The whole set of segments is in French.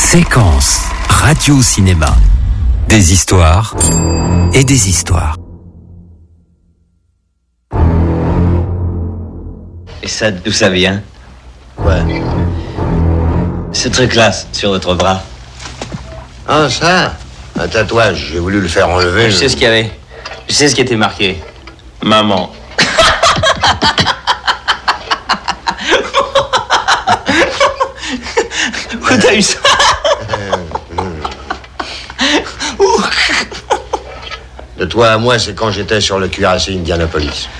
Séquence radio-cinéma. Des histoires et des histoires. Et ça, d'où ça vient? Quoi? Ce truc-là, sur votre bras. Ah, ça? Un tatouage. J'ai voulu le faire enlever. Je sais ce qu'il y avait. Je sais ce qui était marqué. Maman. Où t'as eu ça? De toi à moi, c'est quand j'étais sur le cuirassé Indianapolis.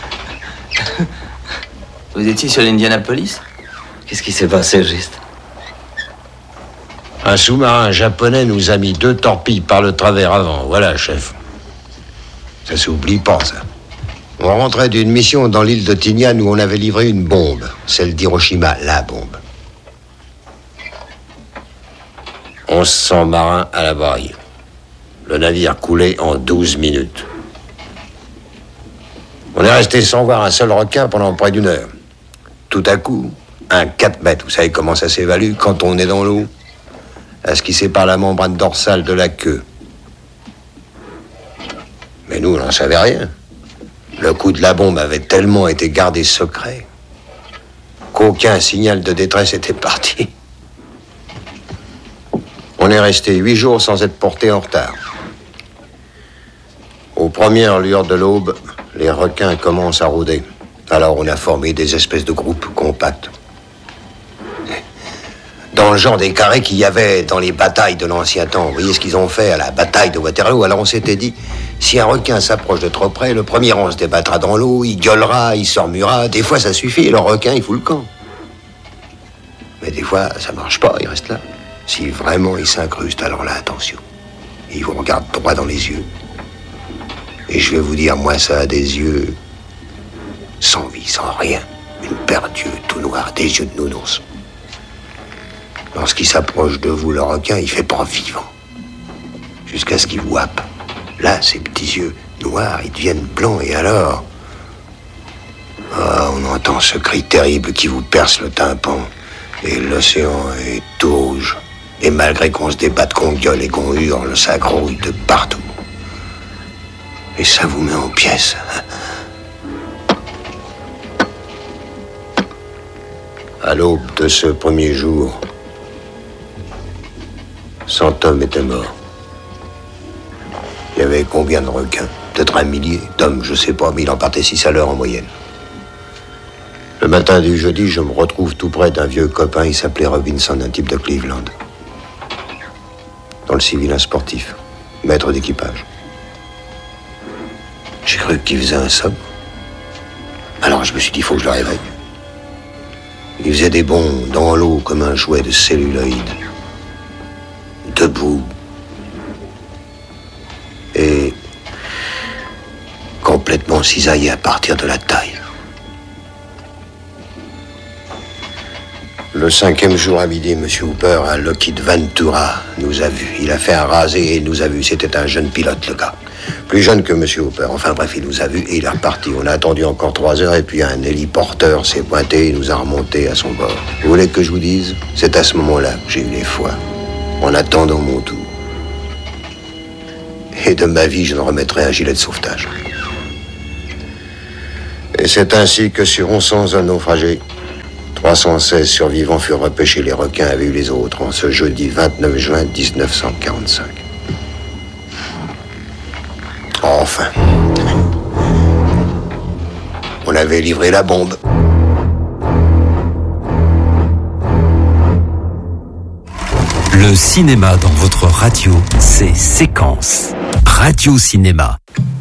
Vous étiez sur l'Indianapolis? Qu'est-ce qui s'est passé, juste? Un sous-marin japonais nous a mis 2 torpilles par le travers avant. Voilà, chef. Ça s'oublie pas, ça. On rentrait d'une mission dans l'île de Tinian où on avait livré une bombe. Celle d'Hiroshima, la bombe. 1100 marins à la barrière. Le navire coulait en 12 minutes. On est resté sans voir un seul requin pendant près d'1 heure. Tout à coup, un 4 mètres. Vous savez comment ça s'évalue quand on est dans l'eau? À ce qui sépare la membrane dorsale de la queue. Mais nous, on n'en savait rien. Le coup de la bombe avait tellement été gardé secret qu'aucun signal de détresse était parti. On est resté 8 jours sans être porté en retard. Aux premières lueurs de l'aube, les requins commencent à rôder. Alors on a formé des espèces de groupes compacts. Dans le genre des carrés qu'il y avait dans les batailles de l'ancien temps. Vous voyez ce qu'ils ont fait à la bataille de Waterloo? Alors on s'était dit, si un requin s'approche de trop près, le premier rang se débattra dans l'eau, il gueulera, il se remuera. Des fois ça suffit, le requin il fout le camp. Mais des fois ça marche pas, il reste là. Si vraiment il s'incruste, alors là, attention. Il vous regarde droit dans les yeux. Et je vais vous dire, moi, ça a des yeux sans vie, sans rien. Une paire d'yeux tout noirs, des yeux de nounours. Lorsqu'il s'approche de vous, le requin, il fait pas vivant. Jusqu'à ce qu'il vous happe. Là, ses petits yeux noirs, ils deviennent blancs, et alors... Ah, on entend ce cri terrible qui vous perce le tympan. Et l'océan est tout rouge. Et malgré qu'on se débatte, qu'on gueule et qu'on hurle, ça grouille de partout. Et ça vous met en pièces. À l'aube de ce premier jour, 100 hommes étaient morts. Il y avait combien de requins? Peut-être 1 millier d'hommes, je sais pas, mais il en partait 6 à l'heure en moyenne. Le matin du jeudi, je me retrouve tout près d'un vieux copain, il s'appelait Robinson, un type de Cleveland. Dans le civil, un sportif, maître d'équipage. J'ai cru qu'il faisait un somme. Alors je me suis dit, il faut que je le réveille. Il faisait des bonds dans l'eau comme un jouet de celluloïd. Debout. Et complètement cisaillé à partir de la taille. Le 5e jour à midi, M. Hooper, un Lockheed Ventura, nous a vus. Il a fait un rasé et nous a vus. C'était un jeune pilote, le gars. Plus jeune que M. Hooper. Enfin bref, il nous a vus et il est reparti. On a attendu encore 3 heures et puis un héliporteur s'est pointé et nous a remonté à son bord. Vous voulez que je vous dise? C'est à ce moment-là que j'ai eu les foies. En attendant mon tour. Et de ma vie, je ne remettrai un gilet de sauvetage. Et c'est ainsi que sur 1100 hommes naufragés, 316 survivants furent repêchés. Les requins avaient eu les autres en ce jeudi 29 juin 1945. Enfin. On avait livré la bombe. Le cinéma dans votre radio, c'est Séquence radio-cinéma.